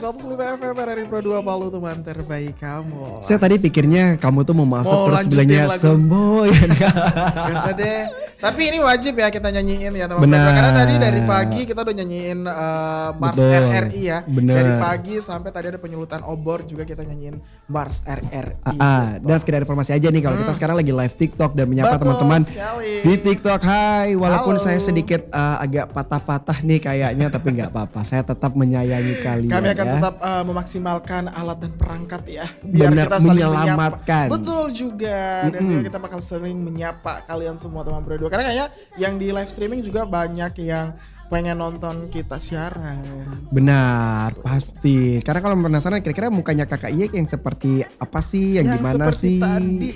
105 FM RRI Pro 2 Palu, teman terbaik kamu. Saya tadi pikirnya kamu tuh mau masuk terus bilangnya semboy. Biasa deh. Tapi ini wajib ya kita nyanyiin ya teman-teman. Karena tadi dari pagi kita udah nyanyiin Mars RRI ya. Bener. Dari pagi sampai tadi ada penyulutan obor juga kita nyanyiin Mars RRI. Dan sekedar informasi aja nih kalau kita sekarang lagi live TikTok dan menyapa teman-teman di TikTok. Hai, walaupun saya sedikit agak patah-patah nih kayaknya, tapi nggak apa-apa. Saya tetap menyayangi kalian. Kami akan tetap memaksimalkan alat dan perangkat ya, biar kita saling menyelamatkan. Betul juga. Dan juga kita bakal sering menyapa kalian semua teman berdua. Karena kayaknya yang di live streaming juga banyak yang pengen nonton kita siaran. Benar, pasti. Karena kalau penasaran kira-kira mukanya kakak Iya yang seperti apa sih, yang gimana sih? Tadi.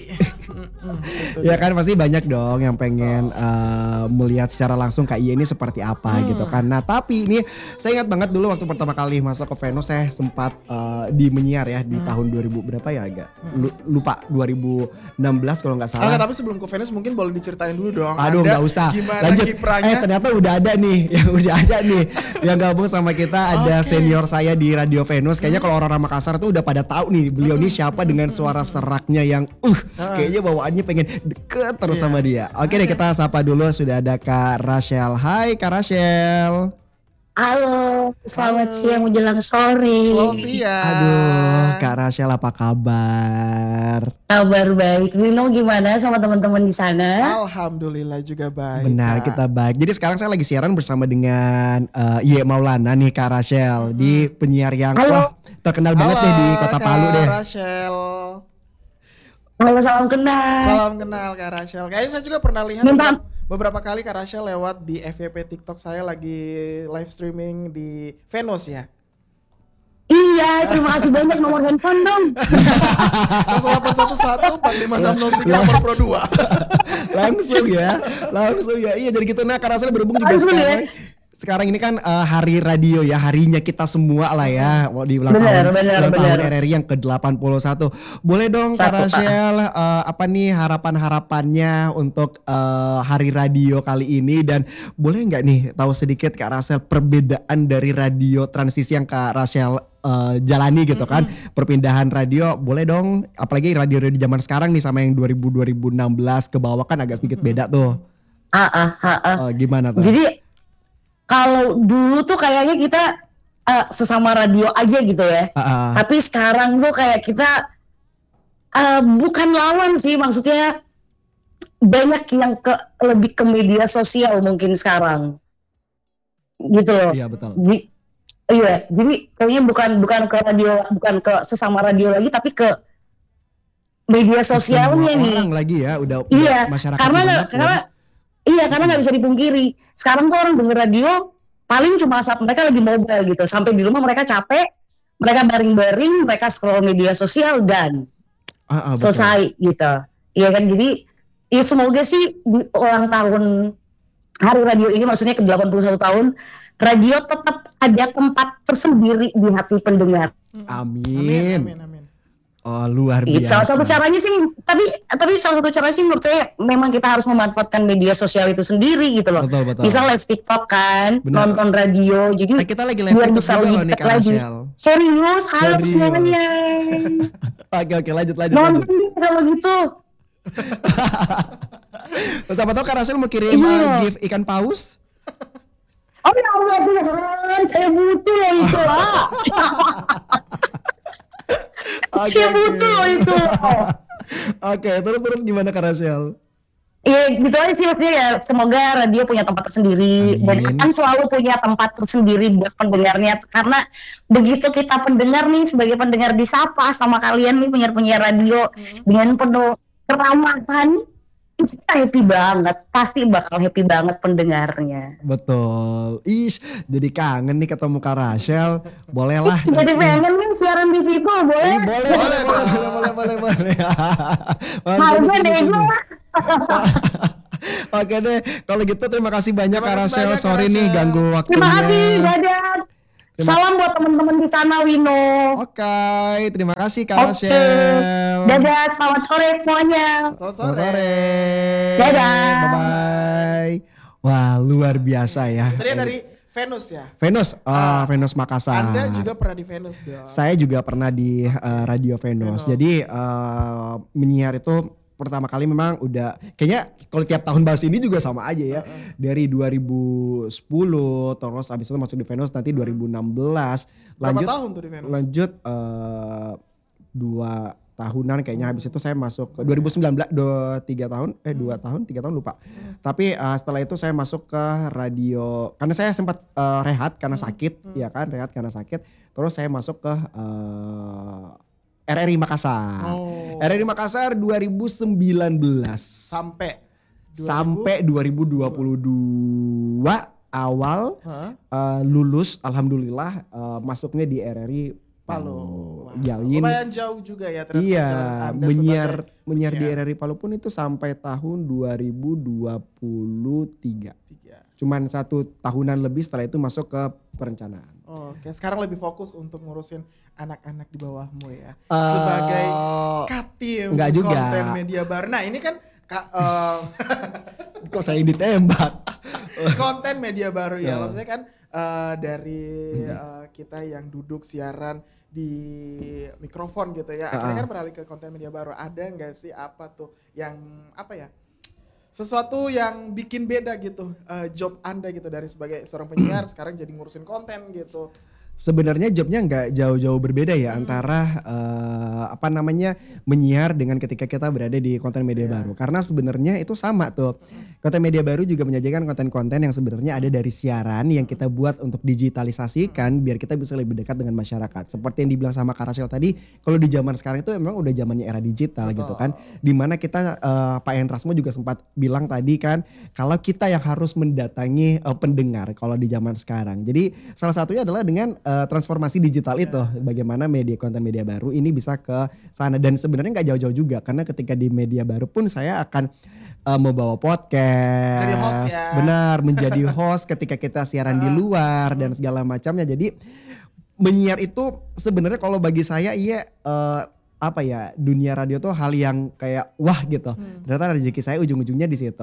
Ya kan pasti banyak dong yang pengen melihat secara langsung Kak Iya ini seperti apa gitu kan. Nah tapi ini saya ingat banget dulu waktu pertama kali masuk ke Venus, saya sempat di menyiar ya di tahun 2000 berapa ya agak lupa, 2016 kalau nggak salah. Tapi sebelum ke Venus mungkin boleh diceritain dulu dong. Aduh nggak usah. Gimana lanjut. kiprahnya? Ternyata udah ada nih, yang gabung sama kita ada senior saya di Radio Venus. Kayaknya kalau orang Makassar tuh udah pada tahu nih beliau nih siapa dengan suara seraknya yang kayaknya bawaannya pengen deket terus sama dia. Oke deh, kita sapa dulu, sudah ada Kak Rachel. Hai Kak Rachel. Halo, selamat siang menjelang sore. Selamat siang. Aduh, Kak Rachel apa kabar? Kabar baik. Rino gimana sama teman-teman di sana? Alhamdulillah juga baik. Benar, kita baik. Jadi sekarang saya lagi siaran bersama dengan Ye Maulana nih Kak Rachel di penyiar yang terkenal banget nih di Kota Palu deh. Kak Rachel. Halo, salam kenal. Salam kenal Kak Rachel. Kayaknya saya juga pernah lihat beberapa kali Kak Rachel lewat di FYP TikTok saya lagi live streaming di Venus ya. Iya, terima kasih banyak, nomor handphone dong. 0811 4563 nomor Pro 2. Langsung ya. Iya jadi gitu. Nah Kak Rachel berhubung juga sekarang. Sekarang ini kan hari radio ya, harinya kita semua lah ya, di ulang tahun RRI yang ke-81. Boleh dong Kak Rachel, apa nih harapan-harapannya untuk hari radio kali ini, dan boleh nggak nih tahu sedikit Kak Rachel perbedaan dari radio transisi yang Kak Rachel jalani gitu kan, perpindahan radio, boleh dong, apalagi radio-radio zaman sekarang nih sama yang 2016 ke bawah kan agak sedikit beda tuh. Gimana tuh? Jadi kalau dulu tuh kayaknya kita sesama radio aja gitu ya. Tapi sekarang tuh kayak kita bukan lawan sih, maksudnya banyak yang lebih ke media sosial mungkin sekarang. Gitu loh. Iya betul. Jadi kayaknya bukan ke radio, bukan ke sesama radio lagi, tapi ke media sosialnya nih. Orang lagi ya, udah masyarakat. Karena nggak bisa dipungkiri. Sekarang tuh orang denger radio paling cuma saat mereka lagi mobile gitu. Sampai di rumah mereka capek, mereka baring-baring, mereka scroll media sosial dan selesai gitu. Iya kan, jadi ya semoga sih di ulang tahun hari radio ini, maksudnya ke 81 tahun, radio tetap ada tempat tersendiri di hati pendengar. Amin. Oh luar biasa. Salah satu caranya sih, tapi salah satu caranya sih menurut saya memang kita harus memanfaatkan media sosial itu sendiri gitu loh. Betul. Bisa live TikTok kan, nonton radio, jadi kita lagi live TikTok bisa juga loh nih Kak Rachel. Serius, halo semuanya. Oke, lanjut. Nonton kalau gitu. Siapa tahu Kak Rachel mau kirim gift ikan paus? Oh ya Allah Tuhan, saya butuh loh itu lah. Saya butuh loh itu. Oke, terus gimana Kak Rachel? Ya gitu aja sih, maksudnya ya semoga radio punya tempat tersendiri. Dan kan selalu punya tempat tersendiri buat pendengarnya. Karena begitu kita pendengar nih, sebagai pendengar disapa sama kalian nih penyiar-penyiar radio dengan penuh keramahan, kita happy banget, pasti bakal happy banget pendengarnya. Betul. Jadi kangen nih ketemu Kak Rachel. Bolehlah. Jadi pengen nih siaran di situ, boleh? Boleh. Harusnya deh gue. Oke deh, kalau gitu terima kasih banyak Kak Rachel. Sorry nih ganggu waktunya. Terima kasih, dadah. Salam buat teman-teman di sana, Wino. Oke, terima kasih Kak Rachel. Dadah, selamat sore semuanya. Selamat sore. Dadah. Bye-bye. Wah, luar biasa ya. Tadi dari Venus ya. Venus, Venus Makassar. Anda juga pernah di Venus dong. Saya juga pernah di Radio Venus. Jadi menyiar itu pertama kali memang udah kayaknya kalau tiap tahun bahas ini juga sama aja ya. Dari 2010 terus abis itu masuk di Venus nanti 2016. Berapa tahun tuh di Venus? Lanjut 2 tahunan kayaknya, habis itu saya masuk ke 2019 2 tahun lupa. Tapi setelah itu saya masuk ke radio karena saya sempat rehat karena sakit ya kan, terus saya masuk ke RRI Makassar. RRI Makassar 2019 sampai 2022 awal lulus alhamdulillah masuknya di RRI Palu. Lumayan jauh juga ya ternyata. Iya, menyiar di RRI Palu pun itu sampai tahun 2023. Cuman 1 tahunan lebih setelah itu masuk ke perencanaan. Oke, sekarang lebih fokus untuk ngurusin anak-anak di bawahmu ya. Sebagai katim konten media baru. Nah ini kan kok saya yang ditembak. Konten media baru ya, maksudnya kan dari kita yang duduk siaran di mikrofon gitu ya, akhirnya kan beralih ke konten media baru. Ada nggak sih apa tuh yang sesuatu yang bikin beda gitu job Anda gitu dari sebagai seorang penyiar sekarang jadi ngurusin konten gitu? Sebenarnya jobnya nggak jauh-jauh berbeda ya antara menyiar dengan ketika kita berada di konten media baru. Karena sebenarnya itu sama tuh. Konten media baru juga menyajikan konten-konten yang sebenarnya ada dari siaran yang kita buat untuk digitalisasikan biar kita bisa lebih dekat dengan masyarakat. Seperti yang dibilang sama Kak Rachel tadi, kalau di zaman sekarang itu memang udah zamannya era digital gitu kan. Dimana kita Pak Enrasmo juga sempat bilang tadi kan kalau kita yang harus mendatangi pendengar kalau di zaman sekarang. Jadi salah satunya adalah dengan transformasi digital itu, bagaimana konten media baru ini bisa ke sana. Dan sebenarnya nggak jauh-jauh juga karena ketika di media baru pun saya akan membawa podcast, jadi host ya. Benar, menjadi host ketika kita siaran di luar dan segala macamnya. Jadi menyiar itu sebenarnya kalau bagi saya dunia radio tuh hal yang kayak wah gitu. Ternyata rezeki saya ujung-ujungnya di situ.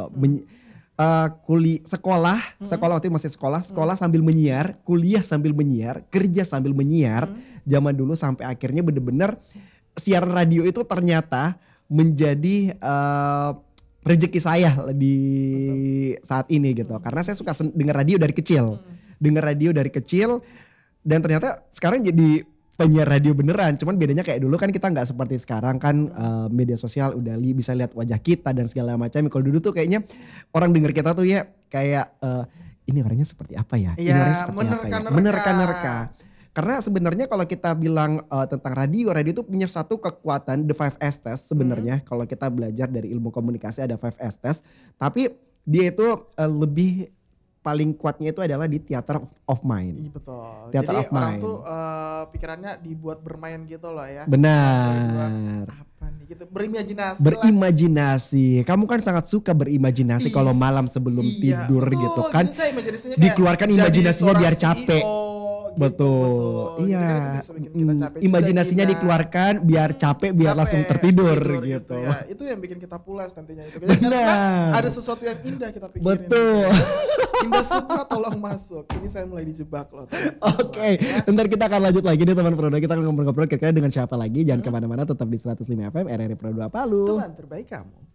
Sekolah waktu itu masih sekolah sambil menyiar, kuliah sambil menyiar, kerja sambil menyiar. Zaman dulu sampai akhirnya bener-bener siaran radio itu ternyata menjadi rezeki saya di saat ini gitu. Karena saya suka dengar radio dari kecil. Dan ternyata sekarang jadi penyiar radio beneran. Cuman bedanya kayak dulu kan kita nggak seperti sekarang kan media sosial udah bisa lihat wajah kita dan segala macam. Kalau dulu tuh kayaknya orang denger kita tuh ya kayak ini orangnya seperti apa ya? Ini orangnya seperti apa ya? Menerka-nerka. Karena sebenarnya kalau kita bilang tentang radio itu punya satu kekuatan, the 5S test sebenarnya. Kalau kita belajar dari ilmu komunikasi ada 5S test. Tapi dia itu lebih paling kuatnya itu adalah di theater of mind. Iya betul. Theater jadi of orang mind. tuh pikirannya dibuat bermain gitu loh ya. Benar. Apa nih gitu, berimajinasi. Kamu kan sangat suka berimajinasi kalau malam sebelum tidur gitu kan. Dikeluarkan imajinasinya biar capek. Betul. Iya. Imajinasinya dikeluarkan biar capek, biar langsung tertidur gitu. Ya, itu yang bikin kita pulas nantinya itu. Benar. Ada sesuatu yang indah kita pikirin. Betul. Gitu. Indah suka tolong masuk. Ini saya mulai dijebak loh. Oke. Ntar kita akan lanjut lagi nih teman Pro2. Kita akan ngobrol-ngobrol kira-kira dengan siapa lagi. Jangan kemana-mana, tetap di 105 FM RRI Pro2 Palu. Teman terbaik kamu.